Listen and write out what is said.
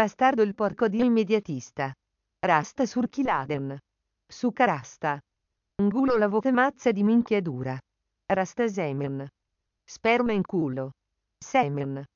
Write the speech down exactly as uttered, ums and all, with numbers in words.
Bastardo il porco dio immediatista. Rasta surchiladen. Suca rasta. Ngulo la voce mazza di minchia dura. Rasta semen. Sperma in culo. Semen.